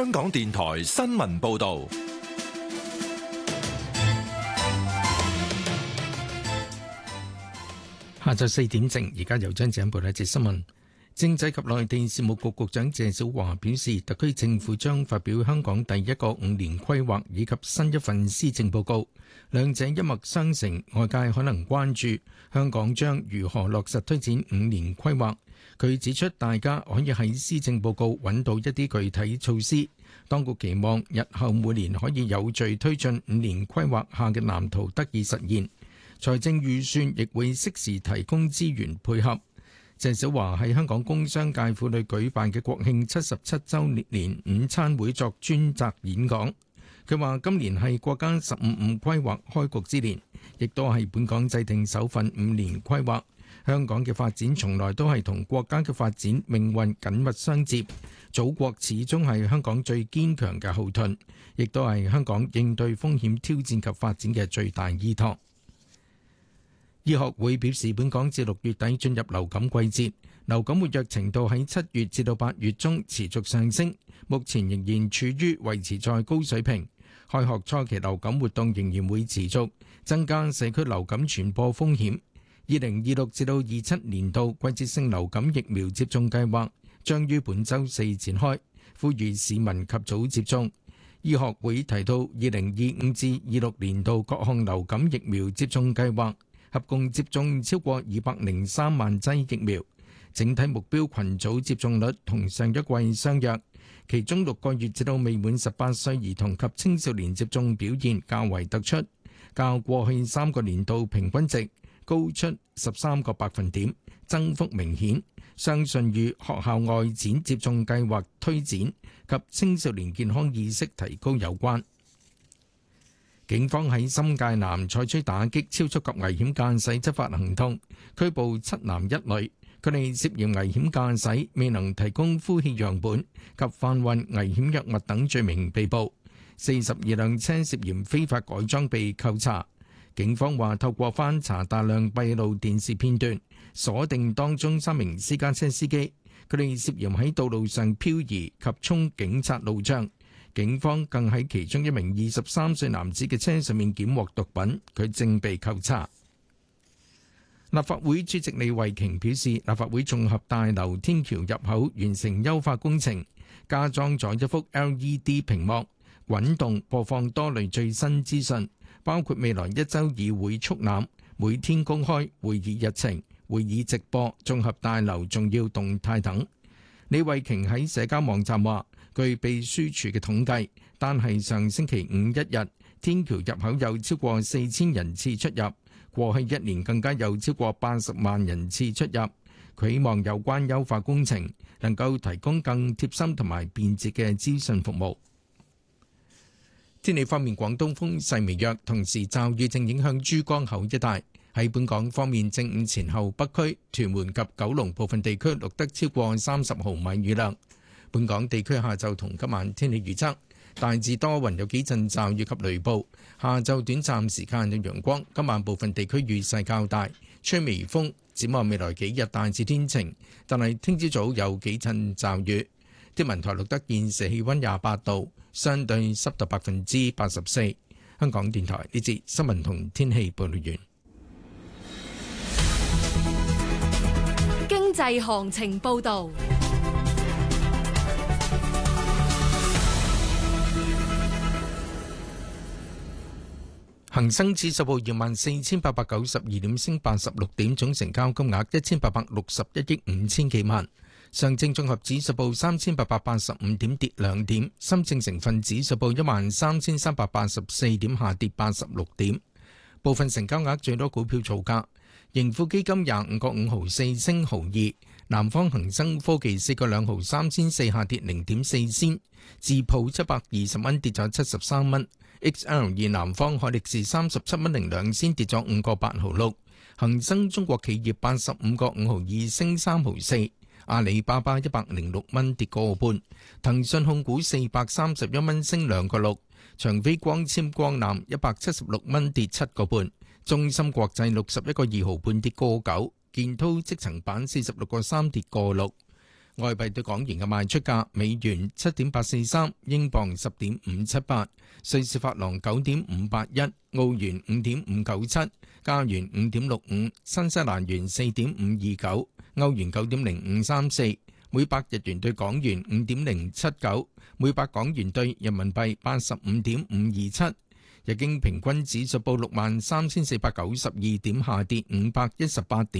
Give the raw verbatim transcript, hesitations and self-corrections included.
香港電台新聞報道。 下晝四點正，而家由張子恩報道一節新聞。政制及內地事務局局長謝小華表示，特區政府將發表香港第一個五年規劃以及新一份施政報告，兩者一脈相承，外界可能關注香港將如何落實推展五年規劃。佢指出，大家可以喺施政報告揾到一啲具體措施，當局期望日後每年可以有序推進五年規劃下嘅藍圖得以實現。財政預算亦會適時提供資源配合。謝小華喺香港工商界婦女舉辦嘅國慶七十七週年午餐會作專責演講。佢話今年係國家十五五規劃開局之年，亦都係本港制定首份五年規劃。香港嘅發展從來都係同國家嘅發展命運緊密相接，祖國始終係香港最堅強嘅後盾，亦都係香港應對風險挑戰及發展嘅最大依託。醫學會表示，本港至六月底進入流感季節，流感活躍程度喺七月至到八月中持續上升，目前仍然處於維持在高水平。開學初期流感活動仍然會持續，增加社區流感傳播風險。二零二六至到二七年度季節性流感疫苗接種計劃將於本週四展開，呼籲市民及早接種。醫學會提到，二零二五至二六年度各項流感疫苗接種計劃合共接種超過二百零三萬劑疫苗，整體目標群組接種率同上一季相若，其中六個月至到未滿十八歲兒童及青少年接種表現較為突出，較過去三個年度平均值高出十三個百分點，增幅明顯，相信與學校外展接種計劃推展及青少年健康意識提高有關。警方喺新界南採取打擊超速及危險駕駛執法行動，拘捕七男一女，佢哋涉嫌危險駕駛、未能提供呼氣樣本及販運危險藥物等罪名被捕。四十二輛車涉嫌非法改裝被扣查。警方話透過翻查大量閉路電視片段，鎖定當中三名私家車司機，佢哋涉嫌喺道路上漂移及衝警察路障。警方更喺其中一名二十三歲男子嘅車上面檢獲毒品，佢正被扣查。立法會主席李慧瓊表示，立法會綜合大樓天橋入口完成優化工程，加裝咗一幅 L E D 屏幕，滾動播放多類最新資訊，包括未來一週議會速覽、每天公開會議日程、會議直播、綜合大樓重要動態等。李慧瓊喺社交網站話，據秘書處嘅統計，單係上星期五一日，天橋入口有超過四千人次出入，過去一年更加有超過八十萬人次出入。佢希望有關優化工程能夠提供更貼心同埋便捷嘅資訊服務。天氣方面，廣東風勢微弱，同時驟雨正影響珠江口一帶。喺本港方面，正午前後北區、屯門及九龍部分地區錄得超過三十毫米雨量。本港地區下晝同今晚天氣預測，大致多雲，有幾陣驟雨及雷暴。下晝短暫時間有陽光，今晚部分地區雨勢較大，吹微風。展望未來幾日大致天晴，但係聽朝早有幾陣驟雨。天文台錄得現時氣溫廿八度，相對濕度百分之八十四。香港電台呢節新聞同天氣報道完。 經濟行情報道。 恒生指數報二萬四千八百九十二點，升八十六點，總成交金額一千八百六十一億五千幾萬。上證綜合指數報三千八百八十五點，跌兩點。深證成分指數報一萬三千三百八十四點，下跌八十六點。部分成交額最多股票造價：盈富基金廿五個五毫四升毫二，南方恒生科技四個兩毫三千四下跌零點四仙，智普七百二十蚊跌咗七十三蚊。X L 二南方海力士三十七蚊零兩仙跌咗五個八毫六，恒生中國企業八十五個五毫二升三毫四，阿里巴巴一百零六蚊跌個半，騰訊控股四百三十一蚊升兩個六，長飛光纖光纜一百七十六蚊跌七個半，中芯國際六十一個二毫半跌個九，建滔積層板四十六個三跌個六。 外幣對港元嘅賣出價：美元七點八四三，英鎊十點五七八，瑞士法郎九點五八一，澳元五點五九七，加元五點六五，新西蘭元四點五二九，歐元九點零五三四，每百日元對港元五點零七九，每百港元對人民幣八十五點五二七。日經平均指數報六萬三千四百九十二點，下跌五百一十八點。